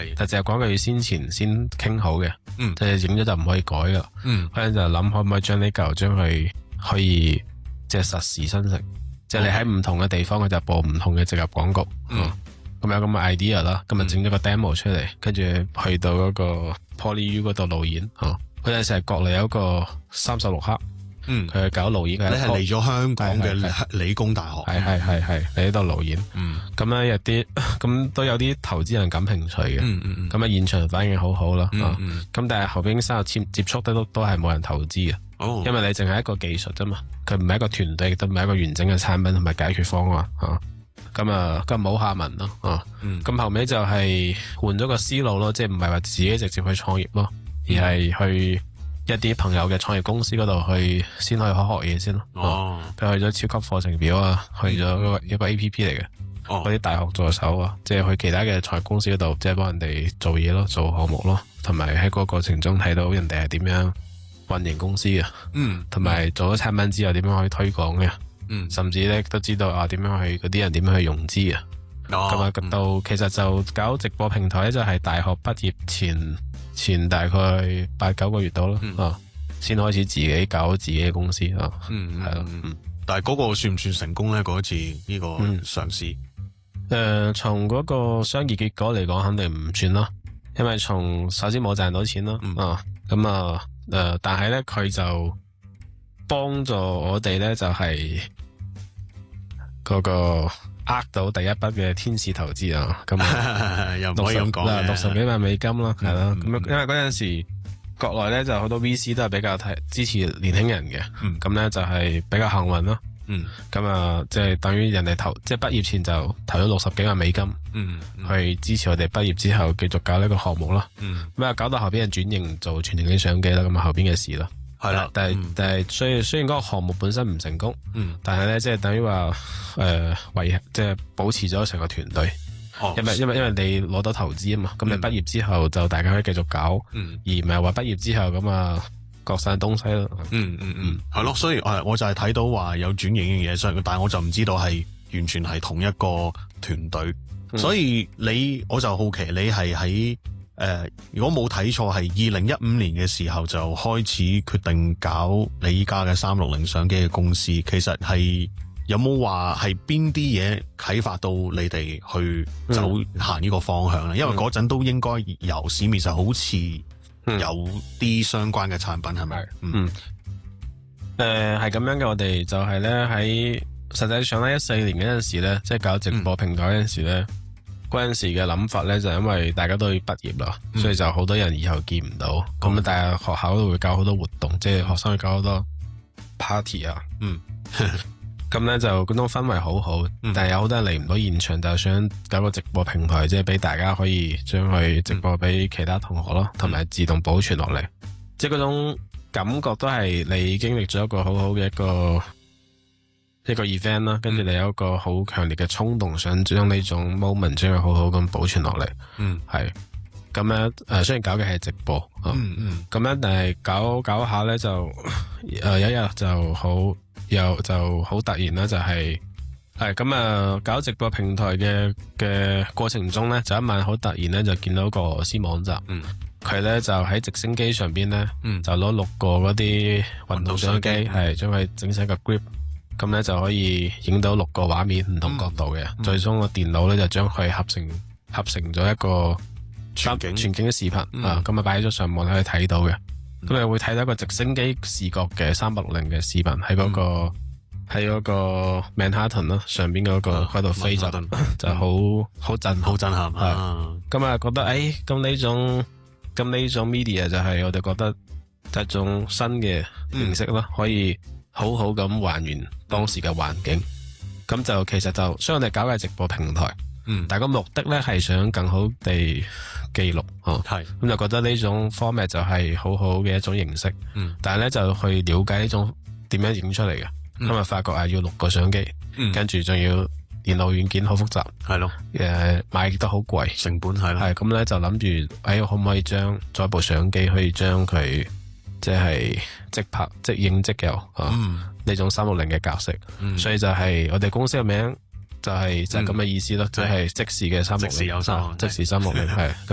係，但係廣告要先前先傾好嘅，即係影咗就唔可以改噶。可能就諗可唔可以將呢嚿將佢可以即係實時生成，即係你喺唔同嘅地方佢就播唔同嘅植入廣告。咁有咁嘅 idea 啦，今日整咗個 demo 出嚟，跟住去到嗰個 PolyU 嗰度路演。嗰陣時係國內有一個36克。佢係搞路演嘅， 你係嚟咗香港嘅理工大學， 係嚟呢度路演。咁咧有啲咁都有啲投資人感興趣嘅。咁啊現場反應好好啦。咁但係後邊深入接觸都係冇人投資嘅。因為你淨係一個技術啫嘛，佢唔係一個團隊，亦都唔係一個完整嘅產品同埋解決方案。咁冇下文咯。咁後尾就係換咗個思路咯，即係唔係話自己直接去創業咯，而係去一啲朋友嘅創業公司嗰度去先可以學嘢先咯。譬如去咗超級課程表啊，去咗一個 APP 嚟嘅，嗰啲大學助手啊，即係去其他嘅創業公司嗰度，即係幫人哋做嘢咯，做項目咯，同埋喺嗰個過程中睇到人哋係點樣運營公司嘅，同埋做咗產品之後點樣可以推廣嘅，甚至咧都知道點樣去嗰啲人點樣去融資啊。咁到其實就搞直播平台咧，就係大學畢業前大概8-9個月到啦，先開始自己搞自己嘅公司。係咯。 但係嗰個算唔算成功咧？嗰次呢個嘗試？ 從嗰個商業結果嚟講，肯定唔算咯，因為首先冇賺到錢咯。但係咧佢就幫助我哋咧，就係嗰個到第一筆嘅天使投資啊。咁又唔可以咁講嘅 ，60幾萬美金啦，係啦。咁因為嗰陣時國內咧就好多 VC 都係比較支持年輕人嘅，咁咧就係比較幸運咯。咁即係等於人哋即係畢業前就投咗60幾萬美金，去支持我哋畢業之後繼續搞呢個項目咯。搞到後邊係轉型做全景相機啦，咁後邊嘅事啦。係啦，但係雖然嗰個項目本身唔成功，但係咧即係等於話即係保持咗成個團隊。因為你攞到投資啊嘛，咁你畢業之後就大家可以繼續搞，而唔係話畢業之後咁各散東西咯。 係咯，所以我就係睇到話有轉型嘅嘢，但係我就唔知道係完全係同一個團隊。所以我就好奇你係喺如果冇睇錯係2015年嘅時候就開始決定搞你依家嘅360相機嘅公司，其實係有冇話係邊啲嘢啟發到你哋去行呢個方向咧？因為嗰陣都應該由市面上好似有啲相關嘅產品係咪？ 係咁樣嘅。我哋就係咧喺實際上咧14年嗰陣時咧，即係搞直播平台嗰陣時咧，嗰陣時嘅諗法咧就因為大家都要畢業啦，所以就好多人以後見唔到。咁但係學校都會搞好多活動，即係學生會搞好多 party 啊。咁咧就嗰種氛圍好好，但係有好多人嚟唔到現場，就想搞個直播平台，即係俾大家可以將佢直播俾其他同學咯，同埋自動保存落嚟。即係嗰種感覺都係你經歷咗一個好好嘅一個 event 啦，跟住你有一個好強烈嘅衝動，想將呢種 moment 將佢好好咁保存落嚟。係咁咧，雖然搞嘅係直播，咁咧，但係搞下咧就有一日就好突然啦，就係咁搞直播平台嘅過程中咧，就一晚好突然咧就見到個新網站，佢咧就喺直升機上邊咧，就攞6個嗰啲運動相機，係將佢整成個 grip， 咁咧就可以影到6個畫面唔同角度嘅，最終個電腦咧就將佢合成咗一個全景嘅視頻，咁擺咗上網可以睇到嘅。咁你會睇到一個直升機視角嘅360嘅視頻喺嗰個 Manhattan 咯，上邊嗰度飛就好震撼。咁覺得咁呢種 media 就係我哋覺得係一種新嘅形式咯，可以好好咁還原當時嘅環境。咁就其實就雖然我哋搞嘅直播平台，但係個目的咧係想更好地記錄，咁就覺得呢種 format 就係好好嘅一種形式。但係咧就去了解呢種點樣影出嚟嘅，咁發覺要6個相機，跟住仲要電腦軟件好複雜，係咯，買得好貴， 成本係咯， 係咁咧就諗住可唔可以做一部相機可以將佢即係即拍即影即有呢種360嘅格式，所以就係我哋公司嘅名就係咁嘅意思咯，即係即時嘅360，即時360係。